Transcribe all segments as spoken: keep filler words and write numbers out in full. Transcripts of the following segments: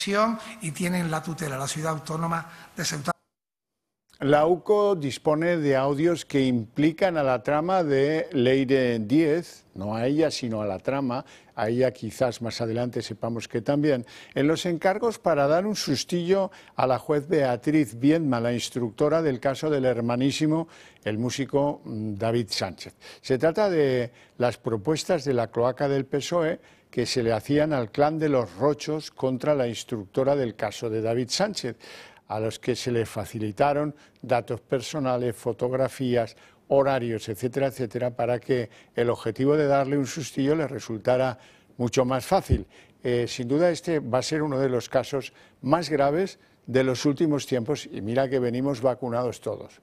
y tienen la tutela, la ciudad autónoma de Ceuta. La U C O dispone de audios que implican a la trama de Leire Díez, no a ella sino a la trama, a ella quizás más adelante sepamos que también, en los encargos para dar un sustillo a la juez Beatriz Viedma, la instructora del caso del hermanísimo, el músico David Sánchez. Se trata de las propuestas de la cloaca del P S O E que se le hacían al clan de los Rochos contra la instructora del caso de David Sánchez, a los que se le facilitaron datos personales, fotografías, horarios, etcétera, etcétera, para que el objetivo de darle un sustillo le resultara mucho más fácil. Eh, sin duda este va a ser uno de los casos más graves de los últimos tiempos y mira que venimos vacunados todos.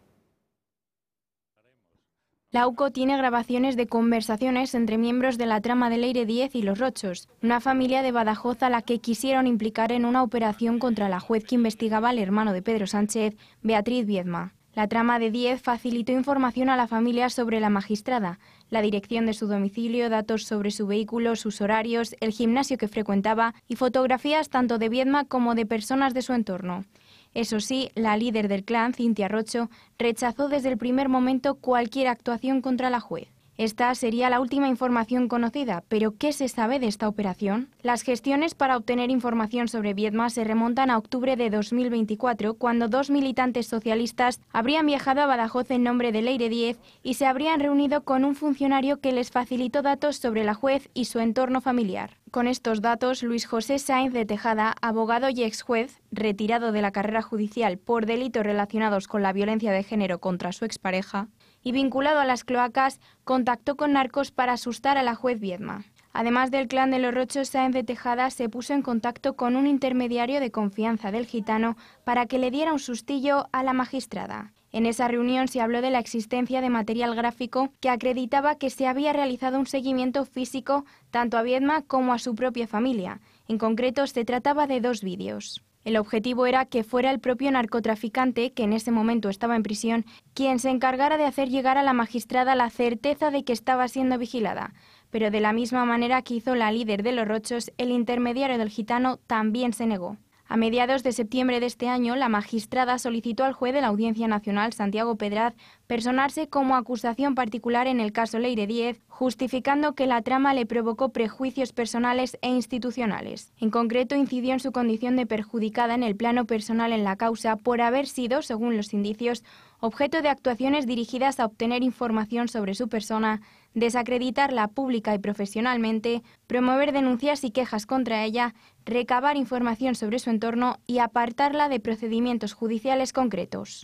La U C O tiene grabaciones de conversaciones entre miembros de la trama de Leire Díez y los Rochos, una familia de Badajoz a la que quisieron implicar en una operación contra la juez que investigaba al hermano de Pedro Sánchez, Beatriz Viedma. La trama de Díez facilitó información a la familia sobre la magistrada, la dirección de su domicilio, datos sobre su vehículo, sus horarios, el gimnasio que frecuentaba y fotografías tanto de Viedma como de personas de su entorno. Eso sí, la líder del clan, Cintia Rocho, rechazó desde el primer momento cualquier actuación contra la juez. Esta sería la última información conocida, pero ¿qué se sabe de esta operación? Las gestiones para obtener información sobre Viedma se remontan a octubre de dos mil veinticuatro, cuando dos militantes socialistas habrían viajado a Badajoz en nombre de Leire Díez y se habrían reunido con un funcionario que les facilitó datos sobre la juez y su entorno familiar. Con estos datos, Luis José Sáenz de Tejada, abogado y ex juez, retirado de la carrera judicial por delitos relacionados con la violencia de género contra su expareja, y vinculado a las cloacas, contactó con narcos para asustar a la juez Viedma. Además del clan de los Rochos, Sáenz de Tejada se puso en contacto con un intermediario de confianza del gitano para que le diera un sustillo a la magistrada. En esa reunión se habló de la existencia de material gráfico que acreditaba que se había realizado un seguimiento físico tanto a Viedma como a su propia familia. En concreto, se trataba de dos vídeos. El objetivo era que fuera el propio narcotraficante, que en ese momento estaba en prisión, quien se encargara de hacer llegar a la magistrada la certeza de que estaba siendo vigilada. Pero de la misma manera que hizo la líder de los Rochos, el intermediario del gitano también se negó. A mediados de septiembre de este año, la magistrada solicitó al juez de la Audiencia Nacional, Santiago Pedraz, personarse como acusación particular en el caso Leire Díez, justificando que la trama le provocó prejuicios personales e institucionales. En concreto, incidió en su condición de perjudicada en el plano personal en la causa por haber sido, según los indicios, objeto de actuaciones dirigidas a obtener información sobre su persona, desacreditarla pública y profesionalmente, promover denuncias y quejas contra ella, recabar información sobre su entorno y apartarla de procedimientos judiciales concretos.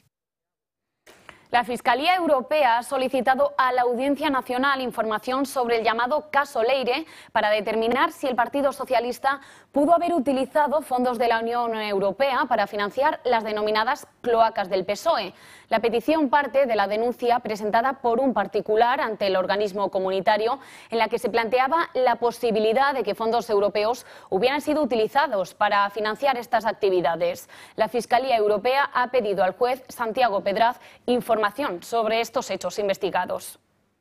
La Fiscalía Europea ha solicitado a la Audiencia Nacional información sobre el llamado caso Leire para determinar si el Partido Socialista pudo haber utilizado fondos de la Unión Europea para financiar las denominadas cloacas del P S O E. La petición parte de la denuncia presentada por un particular ante el organismo comunitario en la que se planteaba la posibilidad de que fondos europeos hubieran sido utilizados para financiar estas actividades. La Fiscalía Europea ha pedido al juez Santiago Pedraz información sobre estos hechos investigados.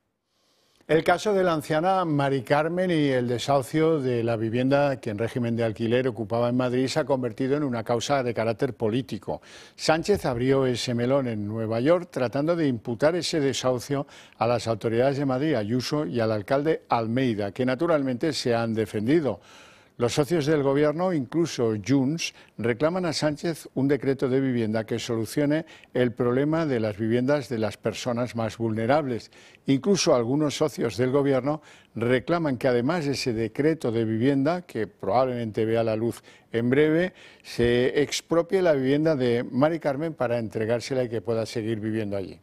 El caso de la anciana Mari Carmen y el desahucio de la vivienda que en régimen de alquiler ocupaba en Madrid se ha convertido en una causa de carácter político. Sánchez abrió ese melón en Nueva York tratando de imputar ese desahucio a las autoridades de Madrid, Ayuso, y al alcalde Almeida, que naturalmente se han defendido. Los socios del Gobierno, incluso Junts, reclaman a Sánchez un decreto de vivienda que solucione el problema de las viviendas de las personas más vulnerables. Incluso algunos socios del Gobierno reclaman que además de ese decreto de vivienda, que probablemente vea la luz en breve, se expropie la vivienda de Mari Carmen para entregársela y que pueda seguir viviendo allí.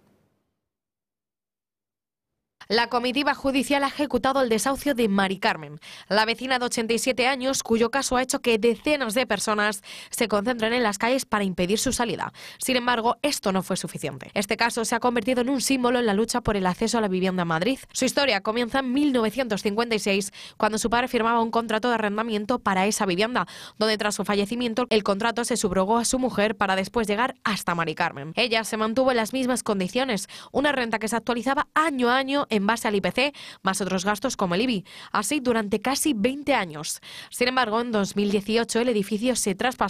La comitiva judicial ha ejecutado el desahucio de Mari Carmen, la vecina de ochenta y siete años cuyo caso ha hecho que decenas de personas se concentren en las calles para impedir su salida. Sin embargo, esto no fue suficiente. Este caso se ha convertido en un símbolo en la lucha por el acceso a la vivienda en Madrid. Su historia comienza en mil novecientos cincuenta y seis, cuando su padre firmaba un contrato de arrendamiento para esa vivienda, donde tras su fallecimiento el contrato se subrogó a su mujer para después llegar hasta Mari Carmen. Ella se mantuvo en las mismas condiciones, una renta que se actualizaba año a año en en base al I P C, más otros gastos como el I B I. Así durante casi veinte años. Sin embargo, en dos mil dieciocho el edificio se traspasó